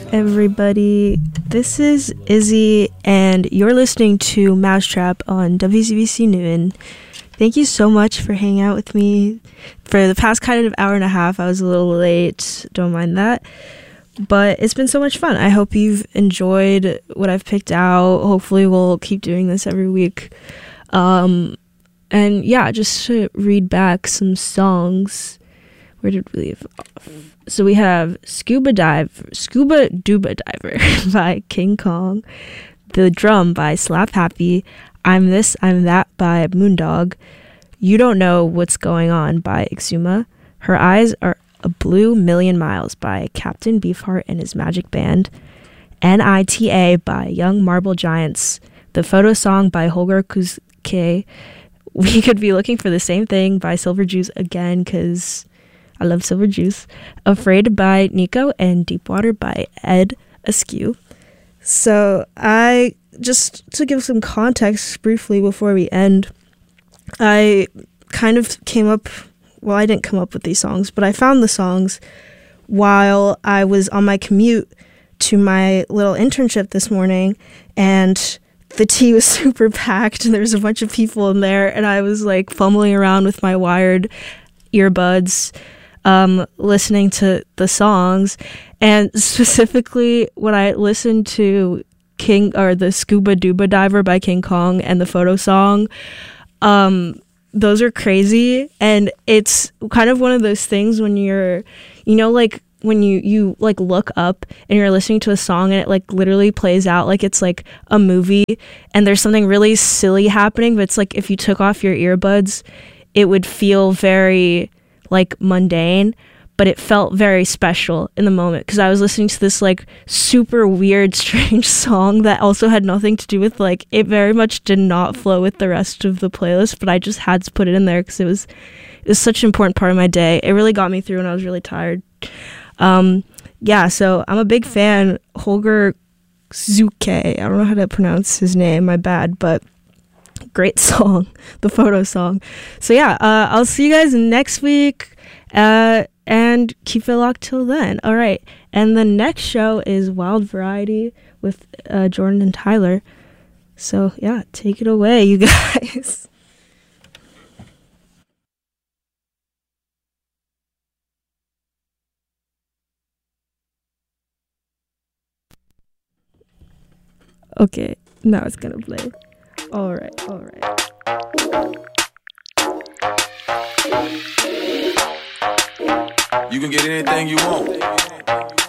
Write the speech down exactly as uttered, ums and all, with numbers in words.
everybody? This is Izzy, and you're listening to Mousetrap on W C B C Newton. Thank you so much for hanging out with me for the past kind of hour and a half. I was a little late, don't mind that. But it's been so much fun. I hope you've enjoyed what I've picked out. Hopefully we'll keep doing this every week. Um, and yeah, just to read back some songs. Where did we leave off? So we have Scuba Dive, Scuba Duba Diver by King Kong, The Drum by Slap Happy, I'm This, I'm That by Moondog, You Don't Know What's Going On by Exuma, Her Eyes Are a Blue Million Miles by Captain Beefheart and His Magic Band, N I T A by Young Marble Giants, The Photo Song by Holger Kuske, We Could Be Looking for the Same Thing by Silver Juice again, because I love Silver Juice, Afraid by Nico, and Deepwater by Ed Askew. So I, just to give some context briefly before we end, I kind of came up, well, I didn't come up with these songs, but I found the songs while I was on my commute to my little internship this morning, and the T was super packed, and there was a bunch of people in there, and I was like fumbling around with my wired earbuds, Um, listening to the songs, and specifically when I listened to King or the Scuba Duba Diver by King Kong and the Photo Song, um, those are crazy. And it's kind of one of those things when you're, you know, like when you you like look up and you're listening to a song and it like literally plays out like it's like a movie, and there's something really silly happening, but it's like if you took off your earbuds, it would feel very like mundane, but it felt very special in the moment because I was listening to this like super weird, strange song that also had nothing to do with, like, it very much did not flow with the rest of the playlist, but I just had to put it in there because it was it was such an important part of my day. It really got me through when I was really tired. Um, yeah, so I'm a big fan. Holger Zuke, I don't know how to pronounce his name, my bad, but great song, the Photo Song. So yeah, uh, I'll see you guys next week, uh, and keep it locked till then. All right, and the next show is Wild Variety with uh, Jordan and Tyler. So yeah, take it away, you guys. Okay, now it's gonna play. All right, all right. You can get anything you want.